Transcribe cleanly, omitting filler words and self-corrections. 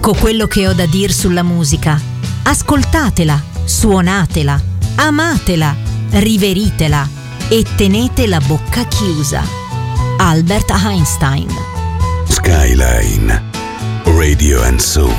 Ecco quello che ho da dir sulla musica. Ascoltatela, suonatela, amatela, riveritela e tenete la bocca chiusa. Albert Einstein. Skyline Radio and Soul.